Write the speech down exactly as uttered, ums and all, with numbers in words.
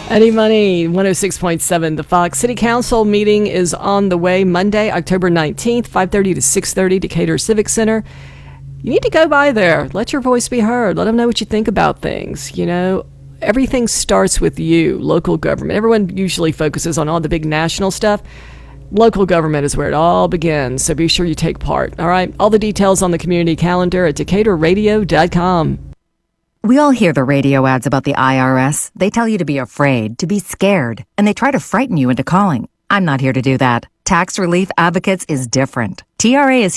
Eddie Money, one oh six point seven. The Fox City Council meeting is on the way Monday, October nineteenth, five thirty to six thirty, Decatur Civic Center. You need to go by there. Let your voice be heard. Let them know what you think about things. You know, everything starts with you, local government. Everyone usually focuses on all the big national stuff. Local government is where it all begins, so be sure you take part. All right? All the details on the community calendar at decatur radio dot com. We all hear the radio ads about the I R S. They tell you to be afraid, to be scared, and they try to frighten you into calling. I'm not here to do that. Tax Relief Advocates is different. T R A is